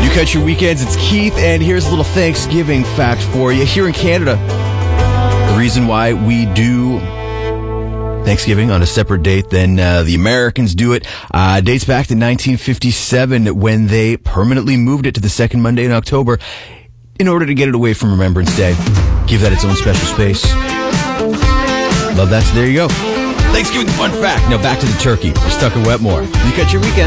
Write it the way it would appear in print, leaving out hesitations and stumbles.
You Cut Your Weekends, it's Keith, and here's a little Thanksgiving fact for you. Here in Canada, the reason why we do Thanksgiving on a separate date than the Americans do it dates back to 1957 when they permanently moved it to the second Monday in October in order to get it away from Remembrance Day. Give that its own special space. Love that, so there you go. Thanksgiving fun fact. Now back to the turkey. We're stuck in Wetmore. You Cut Your Weekend.